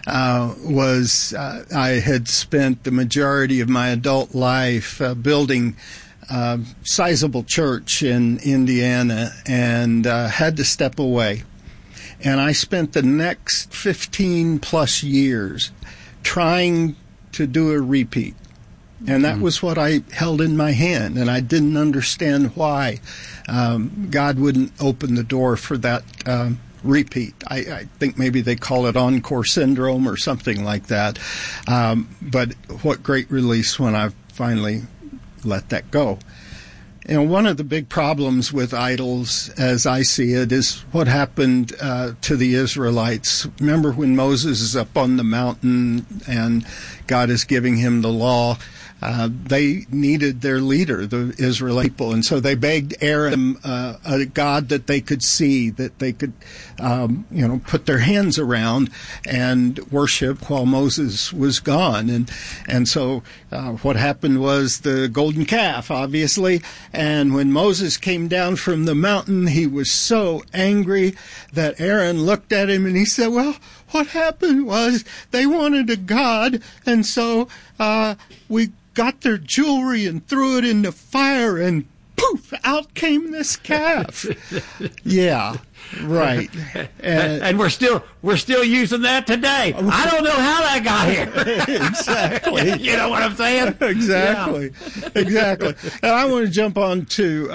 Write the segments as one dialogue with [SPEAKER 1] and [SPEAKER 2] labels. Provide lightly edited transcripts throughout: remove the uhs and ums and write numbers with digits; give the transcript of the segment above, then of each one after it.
[SPEAKER 1] I had spent the majority of my adult life building a sizable church in Indiana and had to step away. And I spent the next 15 plus years trying to do a repeat. And that was what I held in my hand, and I didn't understand why God wouldn't open the door for that repeat. I think maybe they call it encore syndrome or something like that. But what great release when I finally let that go. You know, one of the big problems with idols, as I see it, is what happened to the Israelites. Remember when Moses is up on the mountain and God is giving him the law? They needed their leader, the Israelite people, and so they begged Aaron, a god that they could see, that they could, put their hands around and worship while Moses was gone. And so what happened was the golden calf, obviously. And when Moses came down from the mountain, he was so angry that Aaron looked at him and he said, "Well, what happened was they wanted a god, and so we got their jewelry and threw it in the fire, and poof, out came this calf." Yeah, right.
[SPEAKER 2] And we're still using that today. I don't know how that got here.
[SPEAKER 1] Exactly.
[SPEAKER 2] You know what I'm saying?
[SPEAKER 1] Exactly. Yeah. Exactly. And I want to jump on to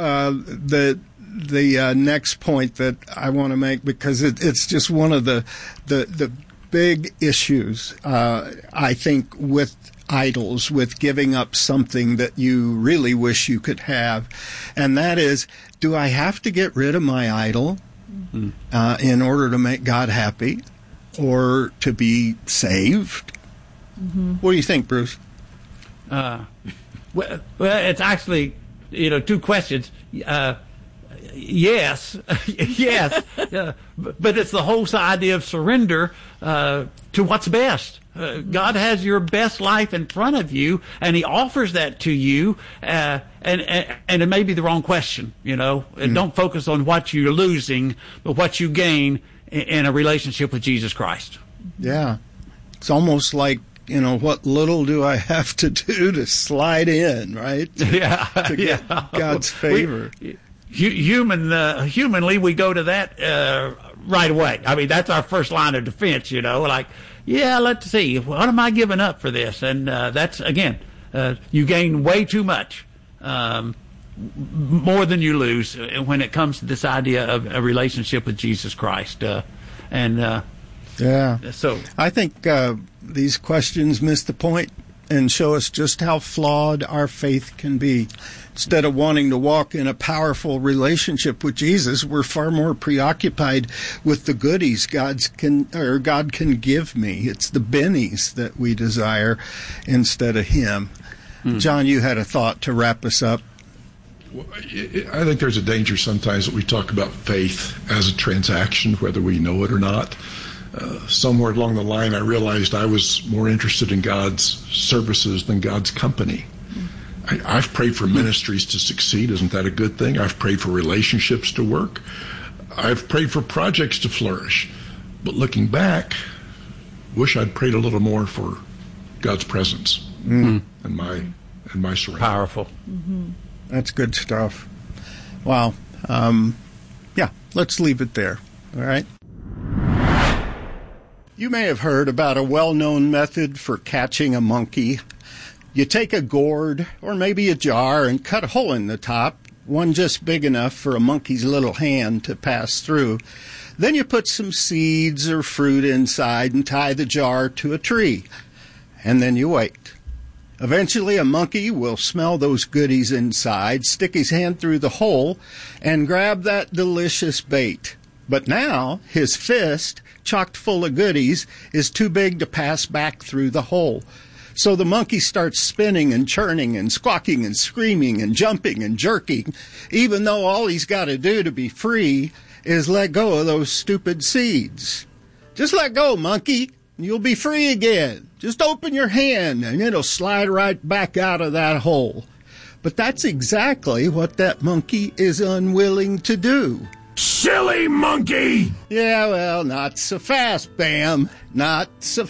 [SPEAKER 1] the next point that I want to make, because it's just one of the big issues, I think, with idols, with giving up something that you really wish you could have. And that is, do I have to get rid of my idol in order to make God happy or to be saved? Mm-hmm. What do you think, Bruce?
[SPEAKER 2] Well, it's actually, two questions. Yes, yes, but it's the whole idea of surrender to what's best. God has your best life in front of you, and He offers that to you, and it may be the wrong question, And don't focus on what you're losing, but what you gain in a relationship with Jesus Christ.
[SPEAKER 1] Yeah, it's almost like, what little do I have to do to slide in, right? To get God's favor. Humanly,
[SPEAKER 2] we go to that right away. I mean, that's our first line of defense, let's see, what am I giving up for this? And that's, again, you gain way too much, more than you lose when it comes to this idea of a relationship with Jesus Christ. So
[SPEAKER 1] I think these questions miss the point and show us just how flawed our faith can be. Instead of wanting to walk in a powerful relationship with Jesus, we're far more preoccupied with the goodies God can give me. It's the bennies that we desire instead of Him. John, you had a thought to wrap us up.
[SPEAKER 3] Well, I think there's a danger sometimes that we talk about faith as a transaction, whether we know it or not. Somewhere along the line, I realized I was more interested in God's services than God's company. I've prayed for ministries to succeed. Isn't that a good thing? I've prayed for relationships to work. I've prayed for projects to flourish. But looking back, wish I'd prayed a little more for God's presence and my surrender.
[SPEAKER 2] Powerful.
[SPEAKER 1] Mm-hmm. That's good stuff. Wow. Let's leave it there. All right. You may have heard about a well-known method for catching a monkey. You take a gourd or maybe a jar and cut a hole in the top, one just big enough for a monkey's little hand to pass through. Then you put some seeds or fruit inside and tie the jar to a tree. And then you wait. Eventually a monkey will smell those goodies inside, stick his hand through the hole, and grab that delicious bait. But now his fist, chocked full of goodies, is too big to pass back through the hole. So the monkey starts spinning and churning and squawking and screaming and jumping and jerking, even though all he's got to do to be free is let go of those stupid seeds. Just let go, monkey, and you'll be free again. Just open your hand and it'll slide right back out of that hole. But that's exactly what that monkey is unwilling to do.
[SPEAKER 4] Silly monkey!
[SPEAKER 1] Yeah, well, not so fast, Bam. Not so